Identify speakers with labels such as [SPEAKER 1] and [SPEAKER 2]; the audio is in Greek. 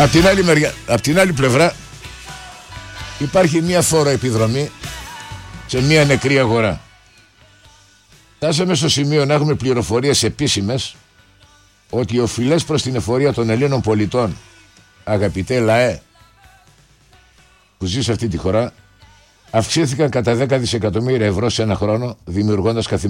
[SPEAKER 1] Απ' την άλλη πλευρά υπάρχει μια φοροεπιδρομή σε μια νεκρή αγορά. Φτάσαμε στο σημείο να έχουμε πληροφορίες επίσημες ότι οι οφειλές προς την εφορία των Ελλήνων πολιτών, αγαπητέ λαέ που ζει σε αυτή τη χώρα, αυξήθηκαν κατά 10 δισεκατομμύρια ευρώ σε ένα χρόνο, δημιουργώντας